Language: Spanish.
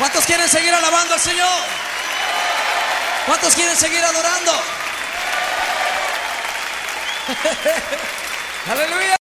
¿Cuántos quieren seguir alabando al Señor? ¿Cuántos quieren seguir adorando? Aleluya.